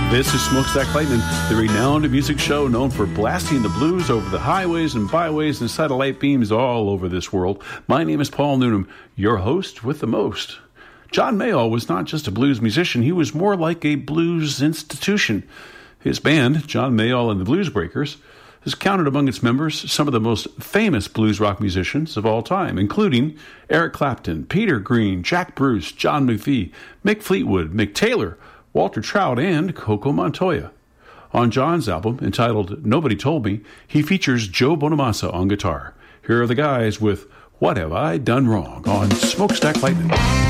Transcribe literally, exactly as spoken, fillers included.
This is Smokestack Lightning, the renowned music show known for blasting the blues over the highways and byways and satellite beams all over this world. My name is Paul Noonan, your host with the most. John Mayall was not just a blues musician, he was more like a blues institution. His band, John Mayall and the Blues Breakers, has counted among its members some of the most famous blues rock musicians of all time, including Eric Clapton, Peter Green, Jack Bruce, John McVie, Mick Fleetwood, Mick Taylor, Walter Trout, and Coco Montoya. On John's album, entitled Nobody Told Me, he features Joe Bonamassa on guitar. Here are the guys with What Have I Done Wrong on Smokestack Lightning.